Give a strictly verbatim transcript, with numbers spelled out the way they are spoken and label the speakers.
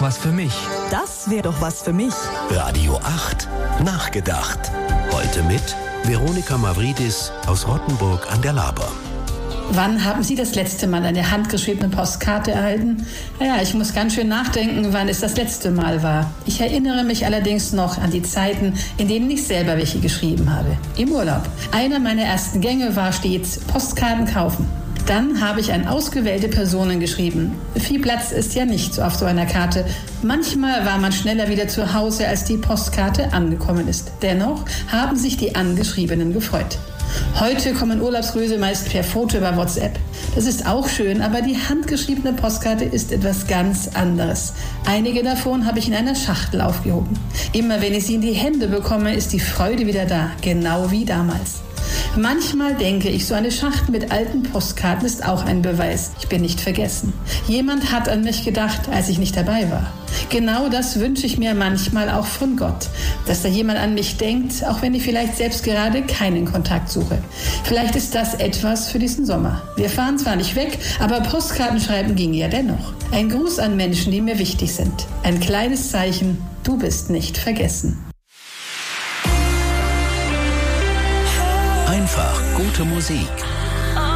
Speaker 1: was für mich.
Speaker 2: Das wäre doch was für mich.
Speaker 3: Radio acht, nachgedacht. Heute mit Veronika Mavridis aus Rottenburg an der Laber.
Speaker 4: Wann haben Sie das letzte Mal eine handgeschriebene Postkarte erhalten? Naja, ich muss ganz schön nachdenken, wann es das letzte Mal war. Ich erinnere mich allerdings noch an die Zeiten, in denen ich selber welche geschrieben habe. Im Urlaub. Einer meiner ersten Gänge war stets Postkarten kaufen. Dann habe ich an ausgewählte Personen geschrieben. Viel Platz ist ja nicht so auf so einer Karte. Manchmal war man schneller wieder zu Hause, als die Postkarte angekommen ist. Dennoch haben sich die Angeschriebenen gefreut. Heute kommen Urlaubsgrüße meist per Foto über WhatsApp. Das ist auch schön, aber die handgeschriebene Postkarte ist etwas ganz anderes. Einige davon habe ich in einer Schachtel aufgehoben. Immer wenn ich sie in die Hände bekomme, ist die Freude wieder da, genau wie damals. Manchmal denke ich, so eine Schachtel mit alten Postkarten ist auch ein Beweis. Ich bin nicht vergessen. Jemand hat an mich gedacht, als ich nicht dabei war. Genau das wünsche ich mir manchmal auch von Gott, dass da jemand an mich denkt, auch wenn ich vielleicht selbst gerade keinen Kontakt suche. Vielleicht ist das etwas für diesen Sommer. Wir fahren zwar nicht weg, aber Postkarten schreiben ging ja dennoch. Ein Gruß an Menschen, die mir wichtig sind. Ein kleines Zeichen, du bist nicht vergessen.
Speaker 3: Einfach gute Musik.